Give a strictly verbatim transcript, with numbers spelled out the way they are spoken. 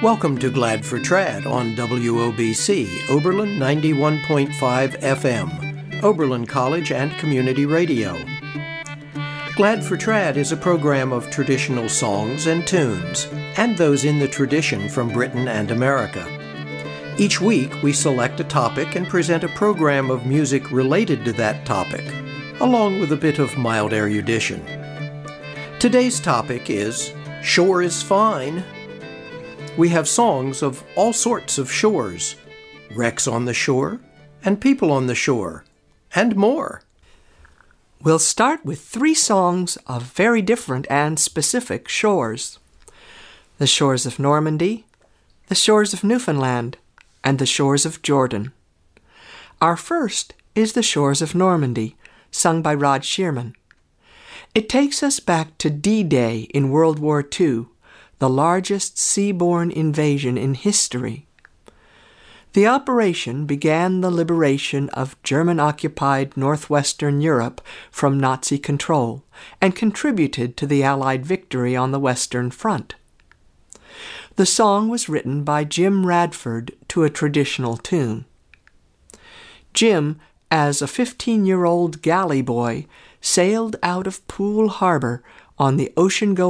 Welcome to Glad for Trad on W O B C, Oberlin ninety-one point five F M, Oberlin College and Community Radio. Glad for Trad is a program of traditional songs and tunes, and those in the tradition from Britain and America. Each week we select a topic and present a program of music related to that topic, along with a bit of mild erudition. Today's topic is Shore is Fine. We have songs of all sorts of shores, wrecks on the shore, and people on the shore, and more. We'll start with three songs of very different and specific shores. The shores of Normandy, the shores of Newfoundland, and the shores of Jordan. Our first is The Shores of Normandy, sung by Rod Shearman. It takes us back to D-Day in World War Two, the largest seaborne invasion in history. The operation began the liberation of German-occupied northwestern Europe from Nazi control and contributed to the Allied victory on the Western Front. The song was written by Jim Radford to a traditional tune. Jim, as a fifteen-year-old galley boy, sailed out of Poole Harbor on the ocean-going